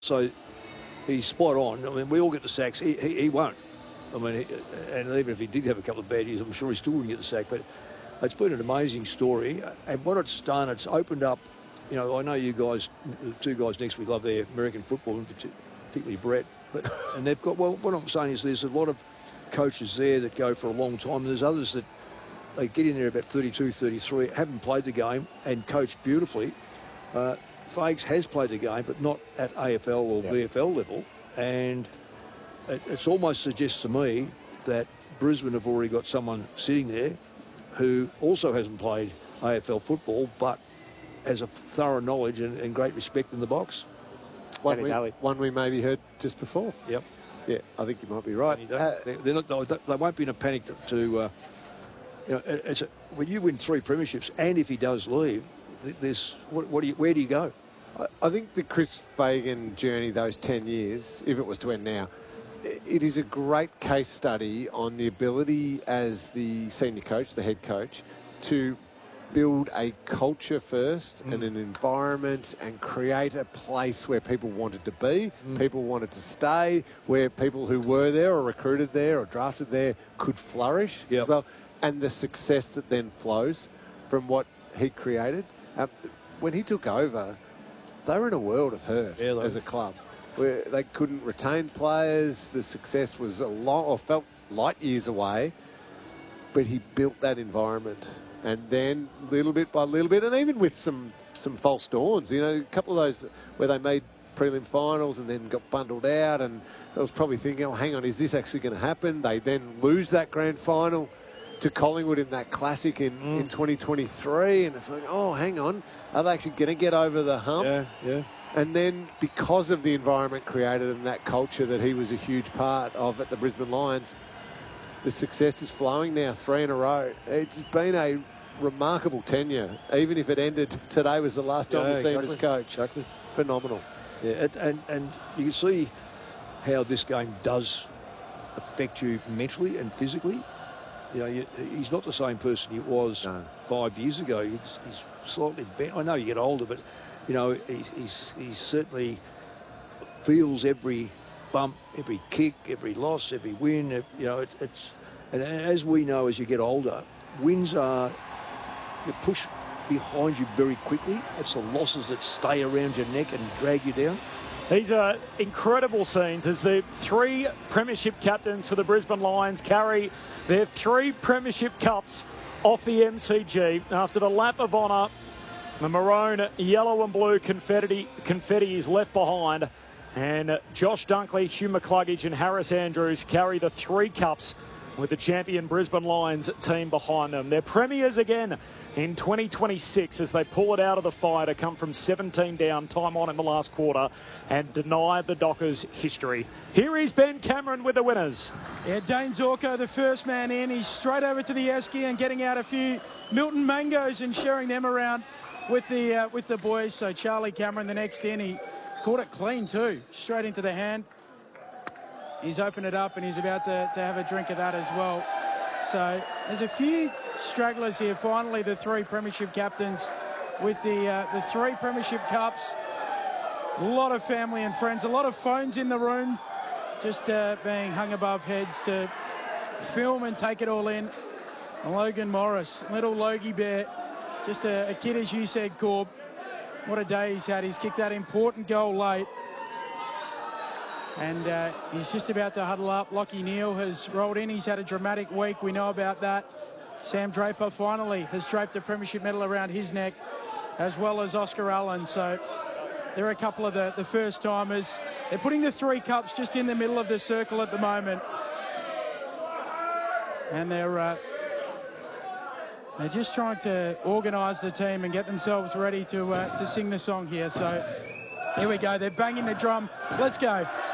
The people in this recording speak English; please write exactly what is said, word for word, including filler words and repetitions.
so he's spot on. I mean, we all get the sacks. He, he, he won't. I mean, he, and even if he did have a couple of bad years, I'm sure he still wouldn't get the sack. But it's been an amazing story. And what it's done, it's opened up, you know, I know you guys, the two guys next week love their American football, particularly Brett. But, and they've got, well, what I'm saying is there's a lot of coaches there that go for a long time. And there's others that they get in there about thirty-two, thirty-three, haven't played the game and coached beautifully. Uh, Fages has played the game, but not at A F L or yep. V F L level. And it it's almost suggests to me that Brisbane have already got someone sitting there who also hasn't played A F L football, but has a thorough knowledge and, and great respect in the box. One we, one we maybe heard just before. Yep. Yeah, I think you might be right. Uh, they're, they're not, they won't be in a panic to, to uh, you know, it's a, when you win three premierships, and if he does leave, there's what, what do you, where do you go? I, I think the Chris Fagan journey, those ten years, if it was to end now, it is a great case study on the ability as the senior coach, the head coach, to build a culture first mm. and an environment and create a place where people wanted to be, mm. people wanted to stay, where people who were there or recruited there or drafted there could flourish yep. as well. And the success that then flows from what he created. Um, when he took over, they were in a world of hurt yeah, as a club, where they couldn't retain players. The success was a long, or felt light years away, but he built that environment. And then little bit by little bit, and even with some, some false dawns, you know, a couple of those where they made prelim finals and then got bundled out, and I was probably thinking, oh, hang on, is this actually going to happen? They then lose that grand final to Collingwood in that classic in, mm. in twenty twenty-three, and it's like, oh, hang on, are they actually going to get over the hump? Yeah, yeah. And then because of the environment created and that culture that he was a huge part of at the Brisbane Lions, the success is flowing now, three in a row. It's been a remarkable tenure. Even if it ended today was the last time yeah, we see exactly. him as coach. Exactly. Phenomenal. Yeah, it, and, and you can see how this game does affect you mentally and physically. You know, you, he's not the same person he was no. five years ago. He's, he's slightly bent. I know you get older, but, you know, he's, he's, he's certainly feels every bump, every kick, every loss, every win. You know, it, it's, and as we know, as you get older, wins are, you push behind you very quickly. It's the losses that stay around your neck and drag you down. These are incredible scenes as the three premiership captains for the Brisbane Lions carry their three premiership cups off the M C G after the lap of honour. The maroon, yellow and blue confetti, confetti is left behind, and Josh Dunkley, Hugh McCluggage and Harris Andrews carry the three cups with the champion Brisbane Lions team behind them. They're premiers again in twenty twenty-six as they pull it out of the fire to come from seventeen down, time on in the last quarter, and deny the Dockers history. Here is Ben Cameron with the winners. Yeah, Dane Zorko, the first man in. He's straight over to the esky and getting out a few Milton mangoes and sharing them around with the uh, with the boys. So Charlie Cameron, the next in, he caught it clean too, straight into the hand. He's opened it up and he's about to, to have a drink of that as well. So there's a few stragglers here. Finally, the three premiership captains with the uh, the three premiership cups. A lot of family and friends, a lot of phones in the room, just uh, being hung above heads to film and take it all in. Logan Morris, little Logie Bear, just a, a kid, as you said, Corb. What a day he's had. He's kicked that important goal late. And uh, he's just about to huddle up. Lockie Neal has rolled in. He's had a dramatic week. We know about that. Sam Draper finally has draped the premiership medal around his neck, as well as Oscar Allen. So there are a couple of the, the first-timers. They're putting the three cups just in the middle of the circle at the moment. And they're, uh, they're just trying to organise the team and get themselves ready to, uh, to sing the song here. So here we go. They're banging the drum. Let's go.